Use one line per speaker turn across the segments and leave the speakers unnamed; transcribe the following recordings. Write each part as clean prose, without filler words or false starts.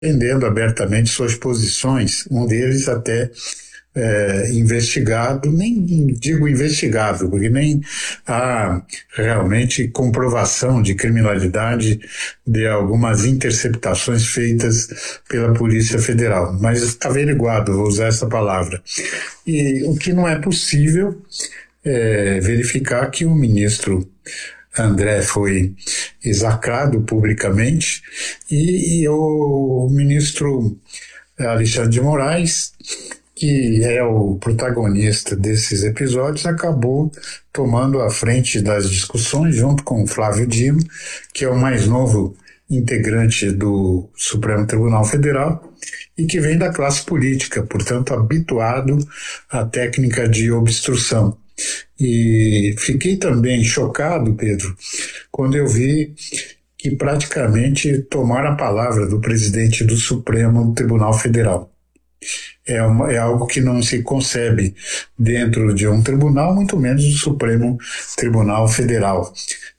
defendendo abertamente suas posições, um deles até investigado, nem digo investigado, porque nem há realmente comprovação de criminalidade de algumas interceptações feitas pela Polícia Federal, mas averiguado, vou usar essa palavra. E o que não é possível é verificar que o ministro André foi execrado publicamente e o ministro Alexandre de Moraes, que é o protagonista desses episódios, acabou tomando a frente das discussões junto com o Flávio Dino, que é o mais novo integrante do Supremo Tribunal Federal e que vem da classe política, portanto habituado à técnica de obstrução. E fiquei também chocado, Pedro, quando eu vi que praticamente tomaram a palavra do presidente do Supremo Tribunal Federal. É algo que não se concebe dentro de um tribunal, muito menos do Supremo Tribunal Federal.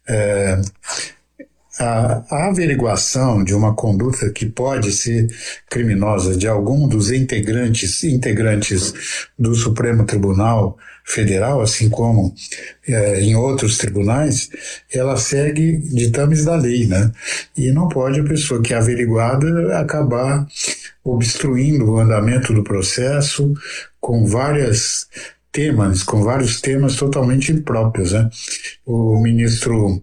A averiguação de uma conduta que pode ser criminosa de algum dos integrantes do Supremo Tribunal Federal, assim como em outros tribunais, ela segue ditames da lei, né? E não pode a pessoa que é averiguada acabar obstruindo o andamento do processo com vários temas totalmente impróprios, né? O ministro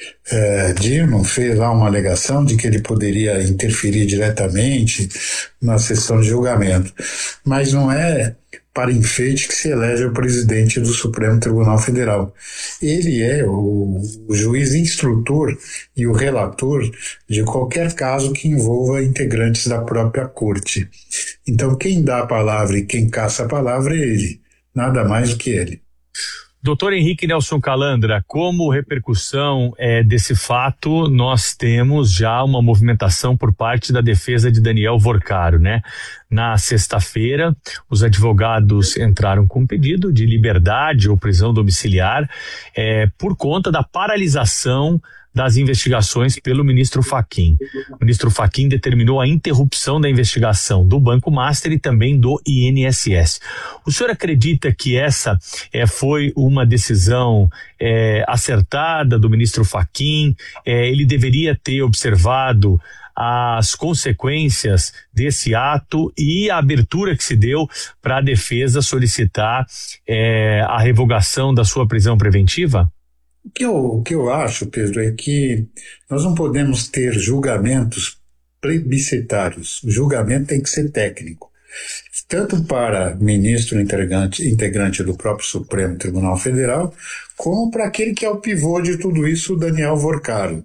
Dino fez lá uma alegação de que ele poderia interferir diretamente na sessão de julgamento, mas não é para enfeite que se elege o presidente do Supremo Tribunal Federal. Ele é o juiz instrutor e o relator de qualquer caso que envolva integrantes da própria corte. Então quem dá a palavra e quem caça a palavra é ele, nada mais do que ele.
Doutor Henrique Nelson Calandra, como repercussão desse fato, nós temos já uma movimentação por parte da defesa de Daniel Vorcaro, né? Na sexta-feira, os advogados entraram com um pedido de liberdade ou prisão domiciliar por conta da paralisação das investigações pelo ministro Fachin. O ministro Fachin determinou a interrupção da investigação do Banco Master e também do INSS. O senhor acredita que essa foi uma decisão acertada do ministro Fachin? Ele deveria ter observado as consequências desse ato e a abertura que se deu para a defesa solicitar a revogação da sua prisão preventiva?
O que eu acho, Pedro, é que nós não podemos ter julgamentos plebiscitários. O julgamento tem que ser técnico, tanto para ministro integrante do próprio Supremo Tribunal Federal, como para aquele que é o pivô de tudo isso, o Daniel Vorcaro.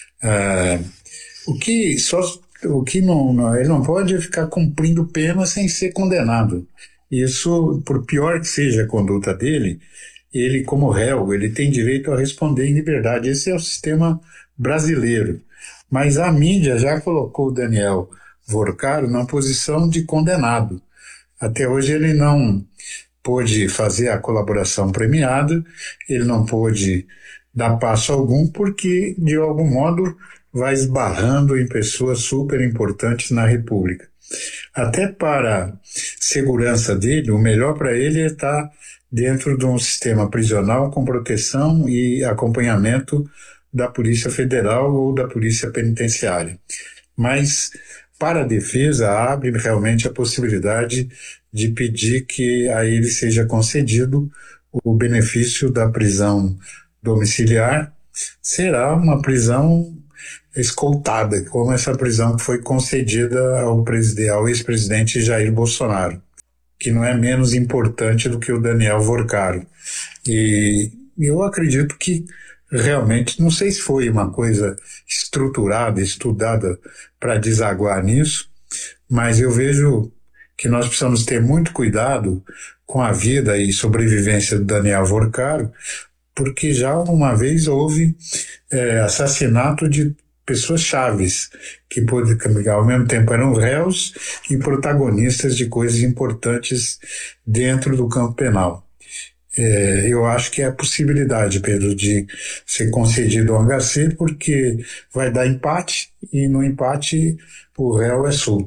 Ele não pode ficar cumprindo pena sem ser condenado. Isso, por pior que seja a conduta dele, ele, como réu, ele tem direito a responder em liberdade. Esse é o sistema brasileiro. Mas a mídia já colocou o Daniel Vorcaro na posição de condenado. Até hoje ele não pôde fazer a colaboração premiada, ele não pôde dar passo algum, porque, de algum modo, vai esbarrando em pessoas super importantes na República. Até para a segurança dele, o melhor para ele é estar dentro de um sistema prisional com proteção e acompanhamento da Polícia Federal ou da Polícia Penitenciária. Mas, para a defesa, abre realmente a possibilidade de pedir que a ele seja concedido o benefício da prisão domiciliar. Será uma prisão escoltada, como essa prisão que foi concedida ao ex-presidente Jair Bolsonaro, que não é menos importante do que o Daniel Vorcaro. E eu acredito que realmente, não sei se foi uma coisa estruturada, estudada para desaguar nisso, mas eu vejo que nós precisamos ter muito cuidado com a vida e sobrevivência do Daniel Vorcaro, porque já uma vez houve assassinato de pessoas chaves, que ao mesmo tempo eram réus e protagonistas de coisas importantes dentro do campo penal. Eu acho que é a possibilidade, Pedro, de ser concedido o HC, porque vai dar empate e no empate o réu é solto.